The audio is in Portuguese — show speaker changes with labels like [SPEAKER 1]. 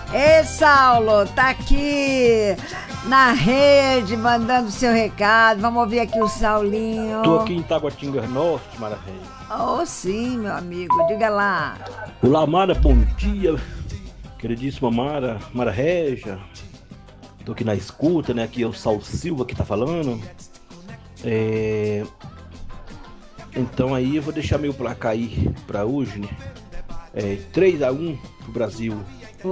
[SPEAKER 1] Ei, Saulo, tá aqui na rede mandando seu recado. Vamos ouvir aqui o Saulinho.
[SPEAKER 2] Tô aqui em Taguatinga Norte, Mara Regia.
[SPEAKER 1] Oh, sim, meu amigo, diga lá.
[SPEAKER 2] Olá, Mara, bom dia. Queridíssima Mara Regia. Tô aqui na escuta, né? Aqui é o Sal Silva que tá falando. Então aí eu vou deixar meu placar aí pra hoje, né? 3-1 pro Brasil.